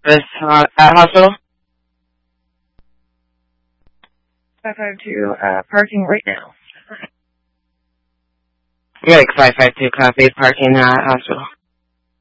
This hospital? 552 parking right now. Like 552 copy, parking hospital.